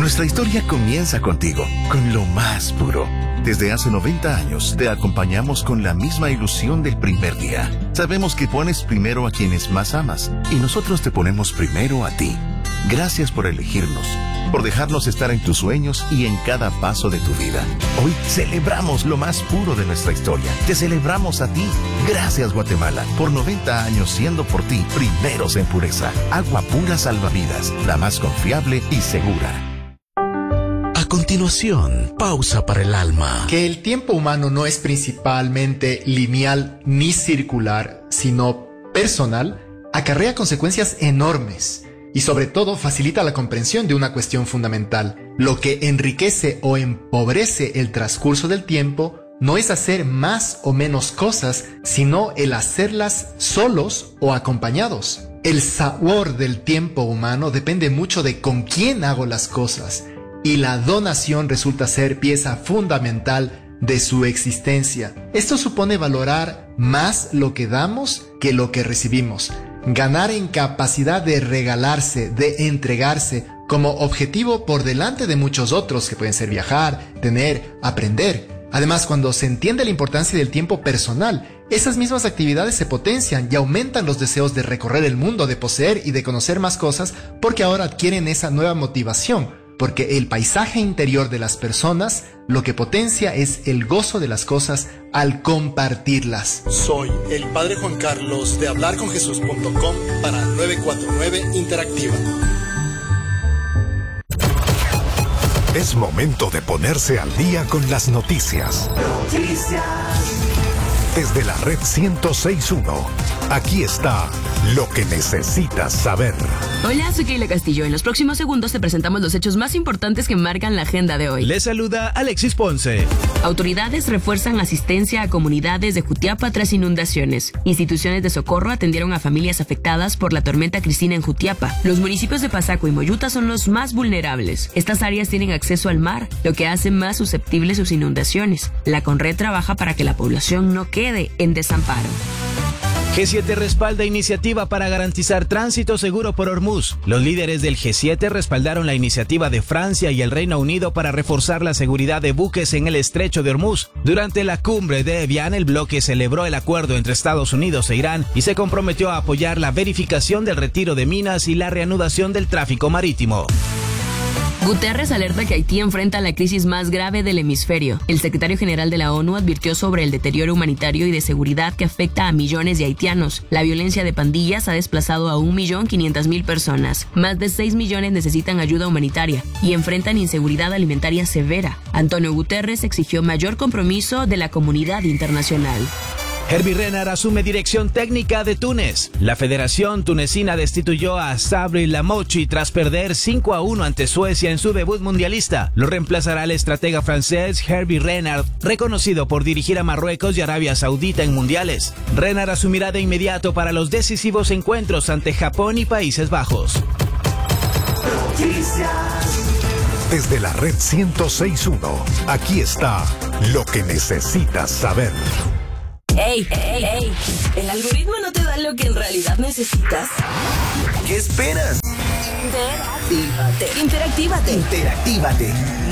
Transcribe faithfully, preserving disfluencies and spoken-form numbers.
Nuestra historia comienza contigo, con lo más puro. Desde hace noventa años te acompañamos con la misma ilusión del primer día. Sabemos que pones primero a quienes más amas y nosotros te ponemos primero a ti. Gracias por elegirnos, por dejarnos estar en tus sueños y en cada paso de tu vida. Hoy celebramos lo más puro de nuestra historia. Te celebramos a ti. Gracias, Guatemala, por noventa años siendo por ti primeros en pureza. Agua pura salvavidas, la más confiable y segura. A continuación, pausa para el alma. Que el tiempo humano no es principalmente lineal ni circular, sino personal, acarrea consecuencias enormes. Y sobre todo facilita la comprensión de una cuestión fundamental. Lo que enriquece o empobrece el transcurso del tiempo no es hacer más o menos cosas, sino el hacerlas solos o acompañados. El sabor del tiempo humano depende mucho de con quién hago las cosas, y la donación resulta ser pieza fundamental de su existencia. Esto supone valorar más lo que damos que lo que recibimos. Ganar en capacidad de regalarse, de entregarse, como objetivo por delante de muchos otros que pueden ser viajar, tener, aprender. Además, cuando se entiende la importancia del tiempo personal, esas mismas actividades se potencian y aumentan los deseos de recorrer el mundo, de poseer y de conocer más cosas, porque ahora adquieren esa nueva motivación, porque el paisaje interior de las personas lo que potencia es el gozo de las cosas al compartirlas. Soy el Padre Juan Carlos de hablar con jesús punto com para nueve cuatro nueve Interactiva. Es momento de ponerse al día con las noticias. Noticias. Desde la red ciento seis punto uno, aquí está lo que necesitas saber. Hola, soy Keila Castillo. En los próximos segundos te presentamos los hechos más importantes que marcan la agenda de hoy. Les saluda Alexis Ponce. Autoridades refuerzan asistencia a comunidades de Jutiapa tras inundaciones. Instituciones de socorro atendieron a familias afectadas por la tormenta Cristina en Jutiapa. Los municipios de Pasaco y Moyuta son los más vulnerables. Estas áreas tienen acceso al mar, lo que hace más susceptibles sus inundaciones. La Conred trabaja para que la población no quede en desamparo. G siete respalda iniciativa para garantizar tránsito seguro por Hormuz. Los líderes del G siete respaldaron la iniciativa de Francia y el Reino Unido para reforzar la seguridad de buques en el estrecho de Hormuz. Durante la cumbre de Evian, el bloque celebró el acuerdo entre Estados Unidos e Irán y se comprometió a apoyar la verificación del retiro de minas y la reanudación del tráfico marítimo. Guterres alerta que Haití enfrenta la crisis más grave del hemisferio. El secretario general de la ONU advirtió sobre el deterioro humanitario y de seguridad que afecta a millones de haitianos. La violencia de pandillas ha desplazado a un millón quinientas mil personas. Más de seis millones necesitan ayuda humanitaria y enfrentan inseguridad alimentaria severa. Antonio Guterres exigió mayor compromiso de la comunidad internacional. Herbie Renard asume dirección técnica de Túnez. La Federación Tunecina destituyó a Sabri Lamouchi tras perder cinco a uno ante Suecia en su debut mundialista. Lo reemplazará el estratega francés Herbie Renard, reconocido por dirigir a Marruecos y Arabia Saudita en mundiales. Renard asumirá de inmediato para los decisivos encuentros ante Japón y Países Bajos. Desde la red ciento seis punto uno, aquí está lo que necesitas saber. Ey, ey, ey, ¿el algoritmo no te da lo que en realidad necesitas? ¿Qué esperas? Interactívate. Interactívate. Interactívate.